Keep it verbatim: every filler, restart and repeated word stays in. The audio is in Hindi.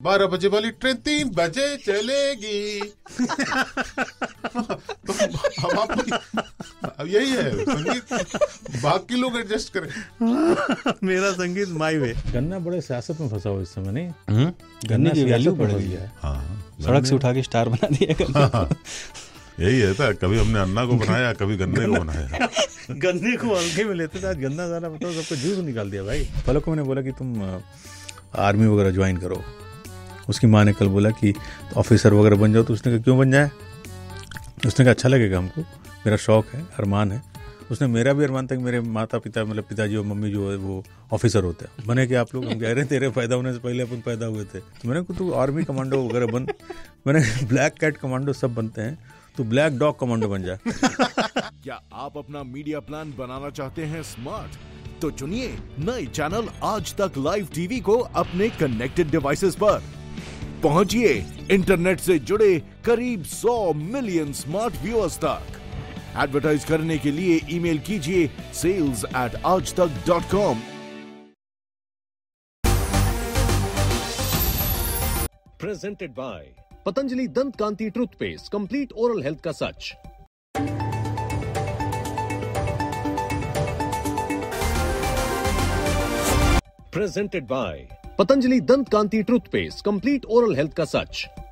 बारह बजे वाली ट्रेन तीन बजे चलेगी। तो हम आपको अब यही है संगीत, बाकी लोग एडजस्ट करें। मेरा संगीत माई वे। गन्ना बड़े सियासत में फंसा हुआ इस समय, नहीं? गन्ने की वैल्यू बढ़ गई है। हाँ, सड़क से उठा के स्टार बना दिया। हाँ, यही है था, कभी हमने अन्ना को बनाया, कभी गन्ने को बनाया। गन्ने को हल्के में लेते थे, आज गन्ना ज़्यादा बताओ, सबको जूस निकाल दिया भाई। पलक को मैंने बोला कि तुम आर्मी वगैरह ज्वाइन करो। उसकी माँ ने कल बोला कि ऑफिसर वगैरह बन जाओ, तो उसने कहा क्यों बन जाए? उसने कहा अच्छा लगेगा हमको, मेरा शौक है, अरमान है। उसने मेरा भी अरमान था कि मेरे माता पिता मतलब पिताजी और मम्मी जो है वो ऑफिसर होते हैं। बने कि आप लोग? हम कह रहे हैं तेरे पैदा होने से पहले अपन पैदा हुए थे। तो मैंने कहा तू आर्मी कमांडो वगैरह बन। मैंने ब्लैक कैट कमांडो सब बनते हैं, तो ब्लैक डॉग कमांडो बन जाए। क्या आप अपना मीडिया प्लान बनाना चाहते हैं स्मार्ट? तो चुनिए नए चैनल आज तक लाइव टीवी को अपने कनेक्टेड डिवाइसेस पर। पहुंचिए इंटरनेट से जुड़े करीब सौ मिलियन स्मार्ट व्यूअर्स तक। एडवर्टाइज करने के लिए ईमेल कीजिए सेल्स एट आज तक dot com. Presented by Patanjali दंत कांति टूथपेस्ट, कंप्लीट ओरल हेल्थ का सच। प्रेजेंटेड बाय पतंजलि दंत कांति टूथपेस्ट, कंप्लीट ओरल हेल्थ का सच।